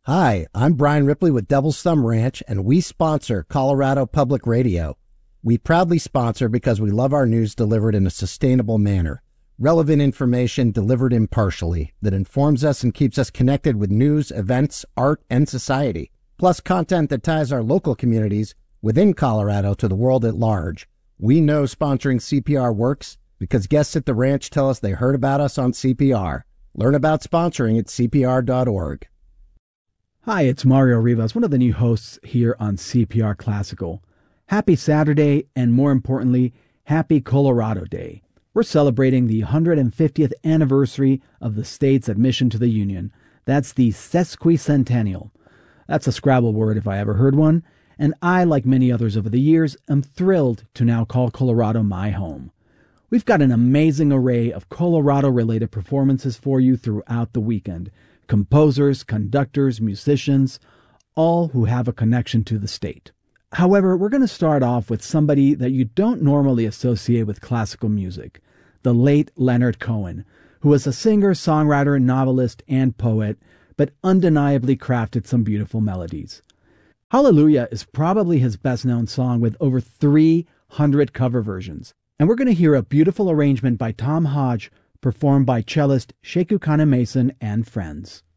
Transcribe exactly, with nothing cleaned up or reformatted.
Hi, I'm Brian Ripley with Devil's Thumb Ranch, and we sponsor Colorado Public Radio. We proudly sponsor because we love our news delivered in a sustainable manner. Relevant information delivered impartially that informs us and keeps us connected with news, events, art, and society. Plus content that ties our local communities within Colorado to the world at large. We know sponsoring C P R works because guests at the ranch tell us they heard about us on C P R. Learn about sponsoring at C P R dot org. Hi, it's Mario Rivas, one of the new hosts here on C P R Classical. Happy Saturday, and more importantly, happy Colorado Day. We're celebrating the one hundred fiftieth anniversary of the state's admission to the Union. That's the sesquicentennial. That's a Scrabble word if I ever heard one, and I, like many others over the years, am thrilled to now call Colorado my home. We've got an amazing array of Colorado-related performances for you throughout the weekend. Composers, conductors, musicians, all who have a connection to the state. However, we're going to start off with somebody that you don't normally associate with classical music, the late Leonard Cohen, who was a singer, songwriter, novelist, and poet, but undeniably crafted some beautiful melodies. Hallelujah is probably his best-known song with over three hundred cover versions, and we're going to hear a beautiful arrangement by Tom Hodge performed by cellist Sheku Kana Mason and friends.